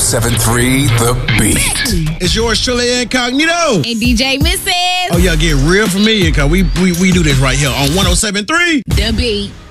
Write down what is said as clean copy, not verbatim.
107.3 The Beat. It's yours truly, Incognito. And DJ Mrs. Oh, y'all get real familiar because we do this right here on 107.3 The Beat.